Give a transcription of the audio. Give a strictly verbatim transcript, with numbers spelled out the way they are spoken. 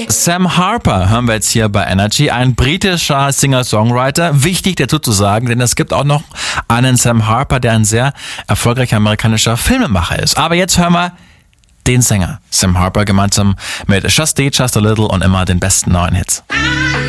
Sam Harper hören wir jetzt hier bei Energy, ein britischer Singer-Songwriter. Wichtig dazu zu sagen, denn es gibt auch noch einen Sam Harper, der ein sehr erfolgreicher amerikanischer Filmemacher ist. Aber jetzt hören wir den Sänger Sam Harper gemeinsam mit Just Eat, Just a Little und immer den besten neuen Hits.